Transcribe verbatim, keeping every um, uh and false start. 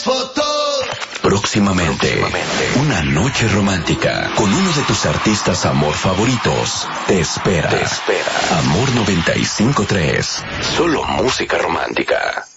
fotos. Próximamente, Próximamente, una noche romántica con uno de tus artistas amor favoritos. Te espera. Te espera. Amor noventa y cinco punto tres. Solo música romántica.